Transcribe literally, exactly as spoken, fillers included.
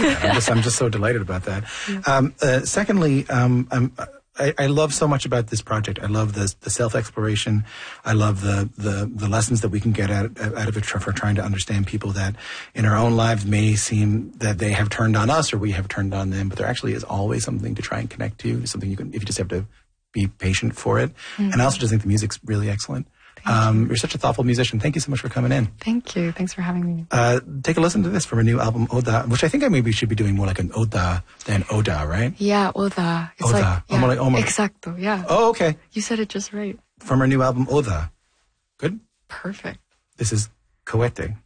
that. I'm just, I'm just so delighted about that. Yeah. Um, uh, secondly, um, I'm, I, I love so much about this project. I love the, the self-exploration. I love the, the, the lessons that we can get out, out of it for trying to understand people that in our own lives may seem that they have turned on us or we have turned on them, but there actually is always something to try and connect to, something you can, if you just have to be patient for it. Mm-hmm. And I also just think the music's really excellent. Um, you. You're such a thoughtful musician. Thank you so much for coming in. Thank you. Thanks for having me. Uh, take a listen to this from her new album, Oda, which I think I maybe should be doing more like an Oda than Oda, right? Yeah, Oda. It's Oda. like, yeah, Omole, omole. Exacto, yeah. Oh, okay. You said it just right. From her new album, Oda. Good? Perfect. This is Cohete.